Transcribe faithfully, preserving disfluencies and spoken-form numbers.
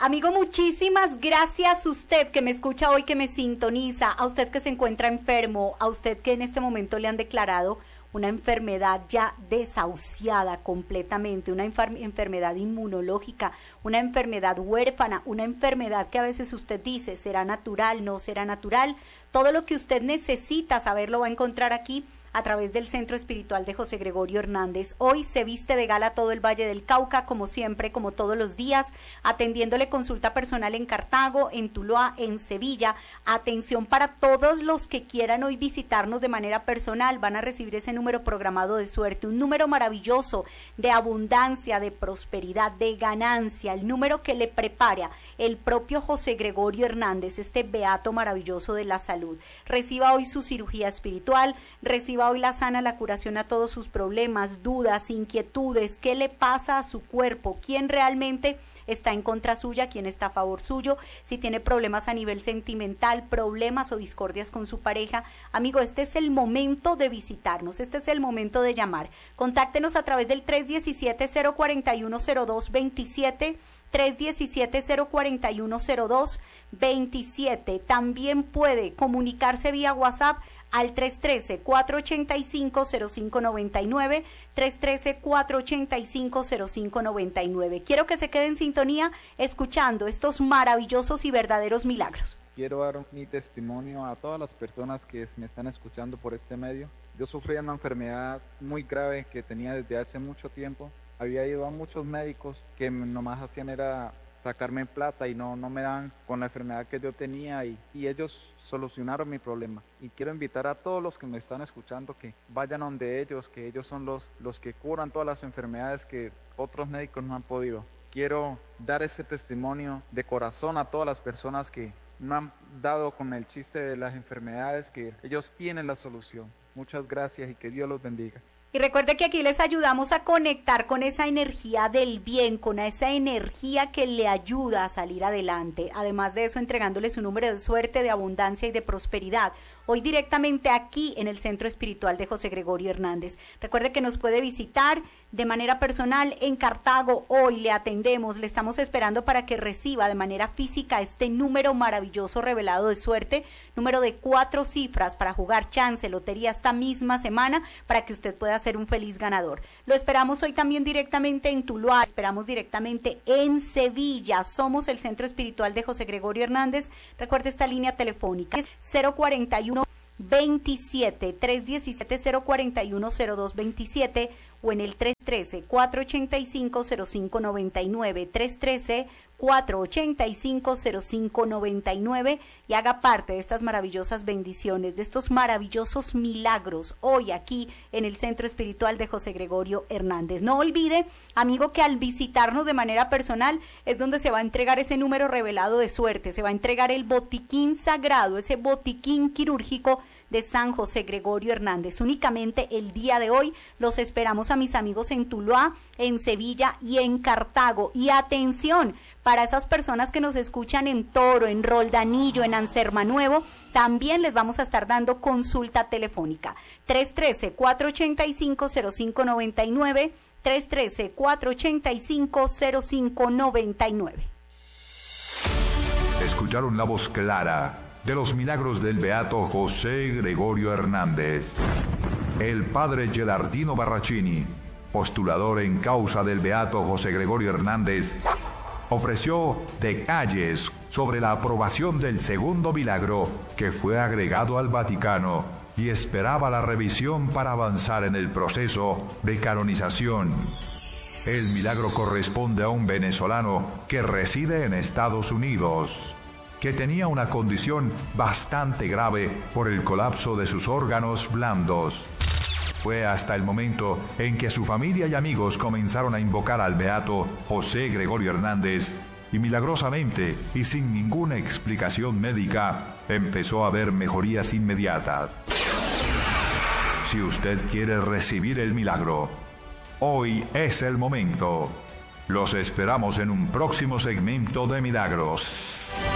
Amigo, muchísimas gracias a usted que me escucha hoy, que me sintoniza, a usted que se encuentra enfermo, a usted que en este momento le han declarado una enfermedad ya desahuciada completamente, una enfermedad inmunológica, una enfermedad huérfana, una enfermedad que a veces usted dice, ¿será natural? ¿No será natural? Todo lo que usted necesita saber lo va a encontrar aquí a través del Centro Espiritual de José Gregorio Hernández. Hoy se viste de gala todo el Valle del Cauca, como siempre, como todos los días, atendiéndole consulta personal en Cartago, en Tuluá, en Sevilla. Atención para todos los que quieran hoy visitarnos de manera personal, van a recibir ese número programado de suerte, un número maravilloso de abundancia, de prosperidad, de ganancia, el número que le prepara el propio José Gregorio Hernández, este beato maravilloso de la salud. Reciba hoy su cirugía espiritual, reciba hoy la sana, la curación a todos sus problemas, dudas, inquietudes, qué le pasa a su cuerpo, quién realmente está en contra suya, quién está a favor suyo, si tiene problemas a nivel sentimental, problemas o discordias con su pareja. Amigo, este es el momento de visitarnos, este es el momento de llamar. Contáctenos a través del tres uno siete, cero cuatro uno, cero dos dos siete, tres uno siete, cero cuatro uno, cero dos dos siete. También puede comunicarse vía WhatsApp al tres uno tres, cuatro ocho cinco, cero cinco nueve nueve, tres uno tres, cuatro ocho cinco, cero cinco nueve nueve. Quiero que se quede en sintonía escuchando estos maravillosos y verdaderos milagros. Quiero dar mi testimonio a todas las personas que me están escuchando por este medio. Yo sufría una enfermedad muy grave que tenía desde hace mucho tiempo. Había ido a muchos médicos que nomás hacían era sacarme plata y no, no me dan con la enfermedad que yo tenía y, y ellos solucionaron mi problema. Y quiero invitar a todos los que me están escuchando que vayan donde ellos, que ellos son los, los que curan todas las enfermedades que otros médicos no han podido. Quiero dar ese testimonio de corazón a todas las personas que no han dado con el chiste de las enfermedades, que ellos tienen la solución. Muchas gracias y que Dios los bendiga. Y recuerde que aquí les ayudamos a conectar con esa energía del bien, con esa energía que le ayuda a salir adelante. Además de eso, entregándoles un número de suerte, de abundancia y de prosperidad. Hoy directamente aquí en el Centro Espiritual de José Gregorio Hernández. Recuerde que nos puede visitar de manera personal en Cartago. Hoy le atendemos, le estamos esperando para que reciba de manera física este número maravilloso revelado de suerte, número de cuatro cifras para jugar chance, lotería esta misma semana, para que usted pueda ser un feliz ganador. Lo esperamos hoy también directamente en Tuluá, esperamos directamente en Sevilla. Somos el Centro Espiritual de José Gregorio Hernández. Recuerde esta línea telefónica, es cero cuarenta y uno veintisiete, tres diecisiete, cero cuarenta y uno, cero dos veintisiete o en el tres trece, cuatro ochenta y cinco, cero cinco noventa y nueve, tres trece, cuatro ochenta y cinco, cero cinco noventa y nueve y haga parte de estas maravillosas bendiciones, de estos maravillosos milagros hoy aquí en el Centro Espiritual de José Gregorio Hernández. No olvide, amigo, que al visitarnos de manera personal es donde se va a entregar ese número revelado de suerte, se va a entregar el botiquín sagrado, ese botiquín quirúrgico de San José Gregorio Hernández. Únicamente el día de hoy los esperamos a mis amigos en Tuluá, en Sevilla y en Cartago. Y atención, para esas personas que nos escuchan en Toro, en Roldanillo, en Anserma Nuevo, también les vamos a estar dando consulta telefónica. tres trece, cuatro ochenta y cinco, cero cinco noventa y nueve, tres trece, cuatro ochenta y cinco, cero cinco noventa y nueve. Escucharon la voz clara de los milagros del beato José Gregorio Hernández. El padre Gelardino Barracini, postulador en causa del beato José Gregorio Hernández, ofreció detalles sobre la aprobación del segundo milagro que fue agregado al Vaticano y esperaba la revisión para avanzar en el proceso de canonización. El milagro corresponde a un venezolano que reside en Estados Unidos, que tenía una condición bastante grave por el colapso de sus órganos blandos. Fue hasta el momento en que su familia y amigos comenzaron a invocar al beato José Gregorio Hernández y milagrosamente y sin ninguna explicación médica empezó a ver mejorías inmediatas. Si usted quiere recibir el milagro, hoy es el momento. Los esperamos en un próximo segmento de Milagros.